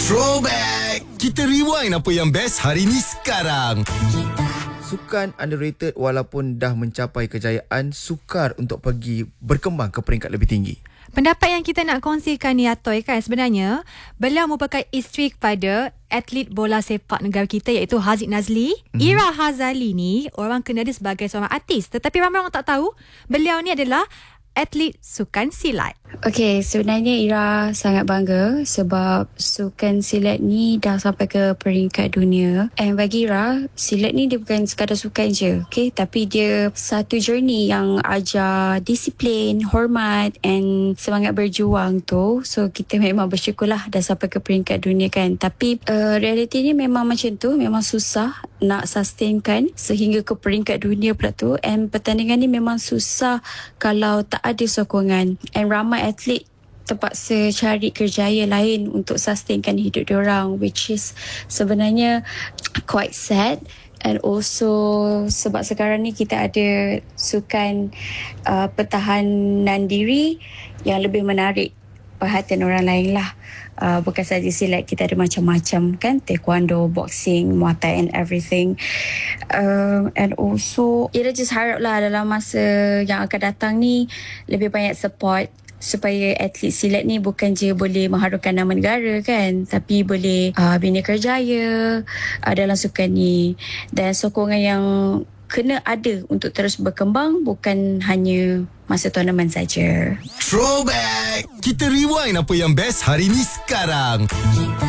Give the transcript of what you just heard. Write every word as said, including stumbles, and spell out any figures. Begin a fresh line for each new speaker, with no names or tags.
Throwback! Kita rewind apa yang best hari ni sekarang.
Sukan underrated walaupun dah mencapai kejayaan, sukar untuk pergi berkembang ke peringkat lebih tinggi.
Pendapat yang kita nak kongsikan ni Atoy kan, sebenarnya beliau merupakan isteri kepada atlet bola sepak negara kita iaitu Haziq Nazli. Mm-hmm. Ira Hazali ni orang kenal dia sebagai seorang artis, tetapi ramai orang tak tahu beliau ni adalah atlet sukan silat.
Okey, sebenarnya Ira sangat bangga sebab sukan silat ni dah sampai ke peringkat dunia. And bagi Ira, silat ni dia bukan sekadar sukan je, okey, tapi dia satu journey yang ajar disiplin, hormat and semangat berjuang tu. So kita memang bersyukurlah dah sampai ke peringkat dunia kan. Tapi uh, realitinya memang macam tu, memang susah nak sustainkan sehingga ke peringkat dunia pula tu. And pertandingan ni memang susah kalau tak ada sokongan. And ramai atlet terpaksa cari kerjaya lain untuk sustainkan hidup diorang, which is sebenarnya quite sad. And also sebab sekarang ni kita ada sukan uh, pertahanan diri yang lebih menarik perhatian orang lain lah. Uh, bukan saja silat, kita ada macam-macam kan, taekwondo, boxing, muay thai and everything. Uh, and also Ira just harap lah dalam masa yang akan datang ni lebih banyak support supaya atlet silat ni bukan je boleh mengharumkan nama negara kan, tapi boleh uh, bina kerjaya uh, dalam sukan ni. Dan sokongan yang kena ada untuk terus berkembang, bukan hanya masa tournament saja.
Throwback! Kita rewind apa yang best hari ni sekarang.